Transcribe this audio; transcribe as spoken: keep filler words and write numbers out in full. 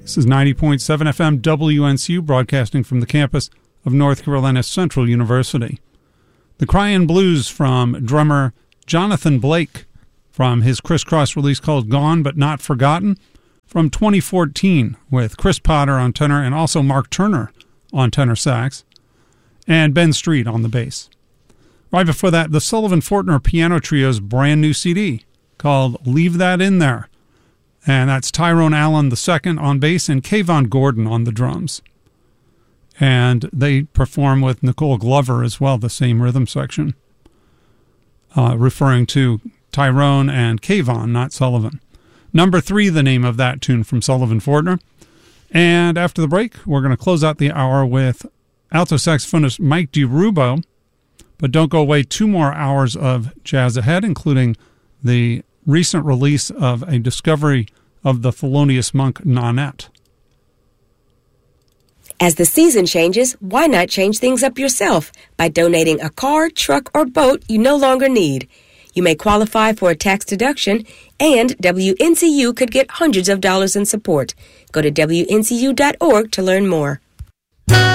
This is ninety point seven F M W N C U, broadcasting from the campus of North Carolina Central University. The Cryin' Blues from drummer Jonathan Blake from his Crisscross release called Gone But Not Forgotten from twenty fourteen, with Chris Potter on tenor and also Mark Turner on tenor sax and Ben Street on the bass. Right before that, the Sullivan Fortner Piano Trio's brand new C D called Leave That In There. And that's Tyrone Allen the second on bass and Kayvon Gordon on the drums. And they perform with Nicole Glover as well, the same rhythm section, uh, referring to Tyrone and Kayvon, not Sullivan. Number Three, the name of that tune from Sullivan Fortner. And after the break, we're going to close out the hour with alto saxophonist Mike DiRubo. But don't go away, two more hours of jazz ahead, including the recent release of a discovery of the Thelonious Monk Nonet. As the season changes, why not change things up yourself by donating a car, truck, or boat you no longer need? You may qualify for a tax deduction, and W N C U could get hundreds of dollars in support. Go to W N C U dot org to learn more.